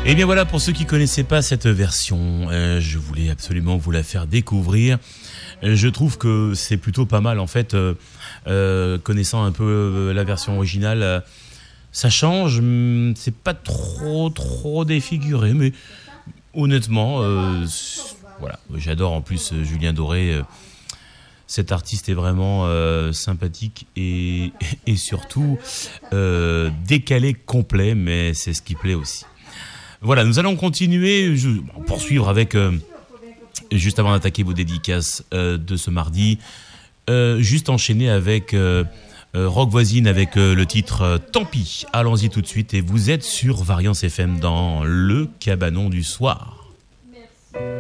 Et bien voilà, pour ceux qui ne connaissaient pas cette version, je voulais absolument vous la faire découvrir. Je trouve que c'est plutôt pas mal en fait, connaissant un peu la version originale. Ça change, c'est pas trop défiguré, mais honnêtement, voilà, j'adore en plus Julien Doré. Cet artiste est vraiment sympathique et surtout décalé complet, mais c'est ce qui plaît aussi. Voilà, nous allons continuer, poursuivre avec, juste avant d'attaquer vos dédicaces de ce mardi, juste enchaîner avec Rock Voisine avec le titre Tant pis. Allons-y tout de suite et vous êtes sur Variance FM dans le cabanon du soir.